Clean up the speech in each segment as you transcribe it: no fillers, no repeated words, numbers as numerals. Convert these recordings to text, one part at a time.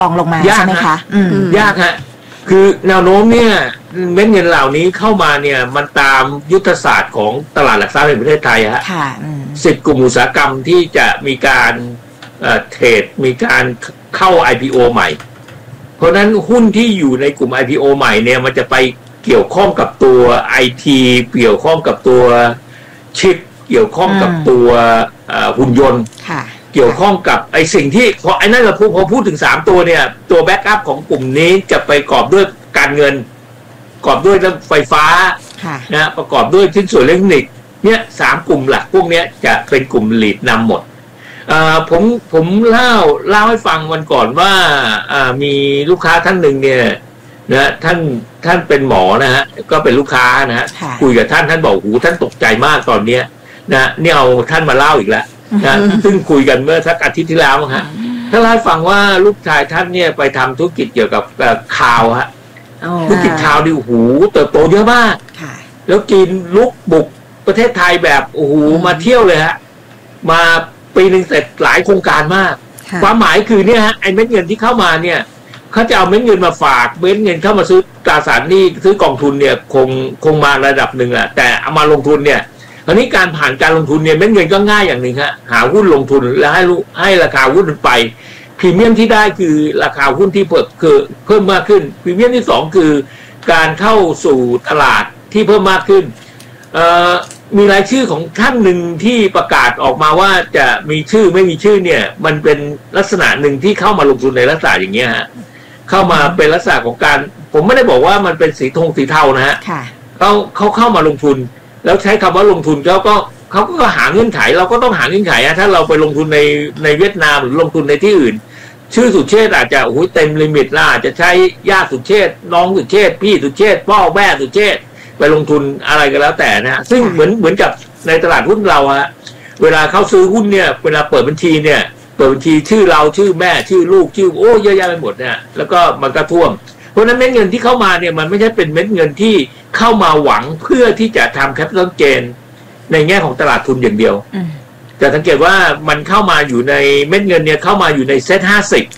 รองลงมาใช่ไหมคะยากฮะคือแนวโน้มเนี่ยเม็ดเงินเหล่านี้เข้ามาเนี่ยมันตามยุทธศาสตร์ของตลาดหลักทรัพย์แห่งประเทศไทยฮะ10 กลุ่มอุตสาหกรรมที่จะมีการเทรดมีการเข้า IPO ใหม่เพราะนั้นหุ้นที่อยู่ในกลุ่ม IPO ใหม่เนี่ยมันจะไปเกี่ยวข้องกับตัว IT เกี่ยวข้องกับตัวชิปเกี่ยวข้องกับตัวหุ่นยนต์เกี่ยวข้องกับไอ้สิ่งที่พอไอ้นั่นเราพอพูดถึง3ตัวเนี่ยตัวแบ็กอัพของกลุ่มนี้จะไปประกอบด้วยการเงินประกอบด้วยไฟฟ้านะประกอบด้วยชิ้นส่วนอิเล็กทรอนิกส์เนี่ย3 กลุ่มหลักพวกนี้จะเป็นกลุ่มลีดนำหมดผมเล่าให้ฟังวันก่อนว่ามีลูกค้าท่านหนึ่งเนี่ยนะท่านเป็นหมอนะฮะก็เป็นลูกค้านะฮะคุยกับท่านบอกหูท่านตกใจมากตอนเนี้ยนะเนี่ยเอาท่านมาเล่าอีกแล้วนะซึ่งคุยกันเมื่อสักอาทิตย์ที่แล้วฮะท่านเล่าให้ฟังว่าลูกชายท่านเนี่ยไปทำธุรกิจเกี่ยวกับข่าวฮะธุรกิจข่าวดิโอ้โหเติบโตเยอะมากแล้วกินลุกบุกประเทศไทยแบบโอ้โหมาเที่ยวเลยฮะมาปีหนึ่งเสร็จหลายโครงการมากความหมายคือเนี่ยฮะไอ้เม็ดเงินที่เข้ามาเนี่ยเขาจะเอาเม็ดเงินมาฝากเม็ดเงินเข้ามาซื้อตราสารหนี้ซื้อกองทุนเนี่ยคงมาระดับหนึ่งแหละแต่เอามาลงทุนเนี่ยคราวนี้การผ่านการลงทุนเนี่ยเม็ดเงินก็ง่ายอย่างหนึ่งฮะหาหุ้นลงทุนแล้วให้ราคาหุ้นไปพรีเมียมที่ได้คือราคาหุ้นที่เพิ่มมากขึ้นพรีเมียมที่2คือการเข้าสู่ตลาดที่เพิ่มมากขึ้นมีรายชื่อของท่านหนึ่งที่ประกาศออกมาว่าจะมีชื่อไม่มีชื่อเนี่ยมันเป็นลักษณะหนึ่งที่เข้ามาลงทุนในลักษณะอย่างเงี้ยฮะเข้ามาเป็นลักษณะของการผมไม่ได้บอกว่ามันเป็นสีเทานะฮะเขาเข้ามาลงทุนแล้วใช้คำว่าลงทุนเขาก็หาเงื่อนไขเราก็ต้องหาเงื่อนไขถ้าเราไปลงทุนในเวียดนามหรือลงทุนในที่อื่นชื่อสุเชษอาจจะโอ้โหเต็มลิมิตล่ะอาจจะใช้ญาติสุเชษน้องสุเชษพี่สุเชษพ่อแม่สุเชษไปลงทุนอะไรก็แล้วแต่นะฮะซึ่งเหมือนกับในตลาดหุ้นเราฮะเวลาเขาซื้อหุ้นเนี่ยเวลาเปิดบัญชีเนี่ยเปิดบัญชีชื่อเราชื่อแม่ชื่อลูกชื่อโอ้เยอะแยะไปหมดเนี่ยแล้วก็มันก็ท่วมเพราะนั้นเม็ดเงินที่เข้ามาเนี่ยมันไม่ใช่เป็นเม็ดเงินที่เข้ามาหวังเพื่อที่จะทำแคปิตอลเกนในแง่ของตลาดทุนอย่างเดียวแต่สังเกตว่ามันเข้ามาอยู่ในเม็ดเงินเนี่ยเข้ามาอยู่ในเซ็ต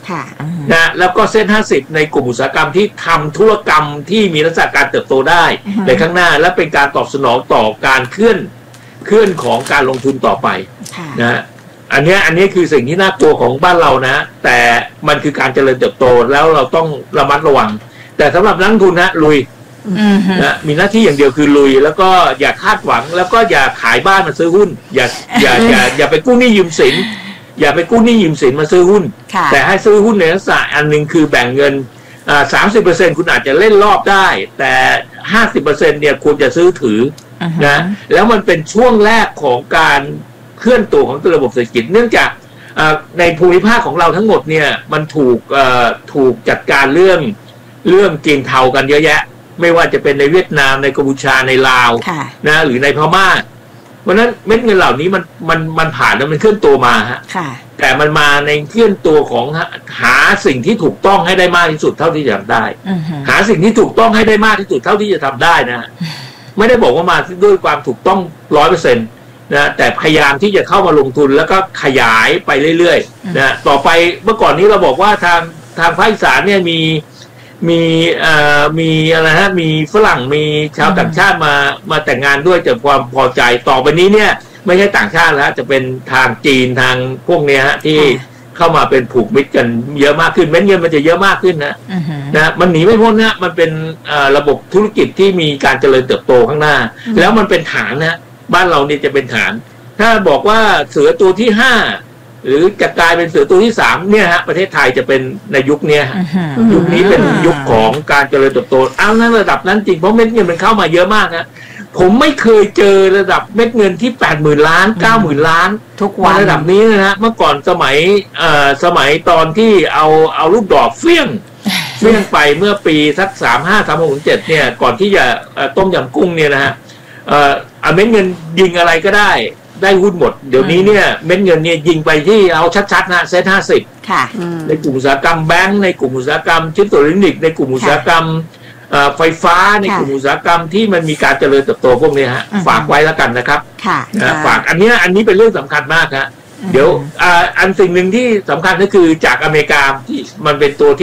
50นะแล้วก็เซ็ต50ในกลุ่มอุตสาหกรรมที่ทำธุรกรรมที่มีลักษณะการเติบโตได้ในข้างหน้าและเป็นการตอบสนองต่อการเคลื่อนของการลงทุนต่อไปนะอันนี้คือสิ่งที่น่ากลัวของบ้านเรานะแต่มันคือการเจริญเติบโตแล้วเราต้องระมัดระวังแต่สำหรับนักลงทุนนะลุยนะมีหน้าที่อย่างเดียวคือลุยแล้วก็อย่าคาดหวังแล้วก็อย่าขายบ้านมาซื้อหุ้นอย่าไปกู้หนี้ยืมสินอย่าไปกู้หนี้ยืมสินมาซื้อหุ้นแต่ให้ซื้อหุ้นในลักษณะอันหนึ่งคือแบ่งเงิน30%คุณอาจจะเล่นรอบได้แต่50%เนี่ยควรจะซื้อถือนะแล้วมันเป็นช่วงแรกของการเคลื่อนตัวของระบบเศรษฐกิจเนื่องจากในภูมิภาคของเราทั้งหมดเนี่ยมันถูกจัดการเรื่องจีนเทากันเยอะแยะไม่ว่าจะเป็นในเวียดนามในกัมพูชาในลาวนะหรือในพม่าเพราะนั้นเม็ดเงินเหล่านี้มันผ่านแล้วมันเคลื่อนตัวมาฮะแต่มันมาในเคลื่อนตัวของหาสิ่งที่ถูกต้องให้ได้มากที่สุดเท่าที่จะทำได้หาสิ่งที่ถูกต้องให้ได้มากที่สุดเท่าที่จะทำได้นะไม่ได้บอกว่ามาด้วยความถูกต้อง 100%นะแต่พยายามที่จะเข้ามาลงทุนแล้วก็ขยายไปเรื่อยๆนะต่อไปเมื่อก่อนนี้เราบอกว่าทางภาคอีสานเนี่ยมีอะไรฮะมีฝรั่งมีชาวต่างชาติมาแต่งงานด้วยจากความพอใจต่อไปนี้เนี่ยไม่ใช่ต่างชาติแล้วจะเป็นทางจีนทางพวกเนี้ยฮะที่เข้ามาเป็นผูกมิตรกันเยอะมากขึ้นเม็ดเงินมันจะเยอะมากขึ้นนะมันหนีไม่พ้นนะมันเป็นระบบธุรกิจที่มีการเจริญเติบโตข้างหน้าแล้วมันเป็นฐานนะบ้านเราเนี่ยจะเป็นฐานถ้าบอกว่าเสือตัวที่5หรือจะกลายเป็นเสือตัวที่3เนี่ยฮะประเทศไทยจะเป็นในยุคนี้ยุคนี้เป็นยุคของการเจริญเติบโตเอานั้นระดับนั้นจริงเพราะเม็ดเงินมันเข้ามาเยอะมากนะผมไม่เคยเจอระดับเม็ดเงินที่ 80,000 ล้าน 90,000 ล้านทุกวันระดับนี้นะฮะเมื่อก่อนสมัยตอนที่เอาลูกดอกเฟี้ยงไปเมื่อปีสัก35-36-37เนี่ยก่อนที่จะต้มยำกุ้งเนี่ยนะฮะเม็ดเงินยิงอะไรก็ได้หุ้นหมดเดี๋ยวนี้เนี่ยเม็ดเงินเนี่ยยิงไปที่เอาชัดๆนะเซ็ต50ในกลุ่มอุตสาหกรรมแบงก์ในกลุ่มอุตสาหกรรมชิ้นส่วนอิเล็กทรอนิกส์ในกลุ่มอุตสาหกรรมไฟฟ้าในกลุ่มอุตสาหกรรมที่มันมีการเจริญเติบโตพวกนี้ฮะฝากไว้แล้วกันนะครับฝากอันนี้เป็นเรื่องสำคัญมากฮะเดี๋ยวอันสิ่งหนึ่งที่สำคัญก็คือจากอเมริกาที่มันเป็นตัว